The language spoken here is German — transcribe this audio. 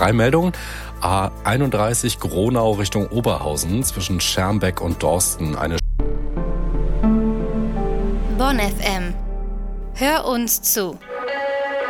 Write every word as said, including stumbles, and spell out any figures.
drei Meldungen. A einunddreißig Gronau Richtung Oberhausen zwischen Schermbeck und Dorsten. Eine Bonn F M. Hör uns zu.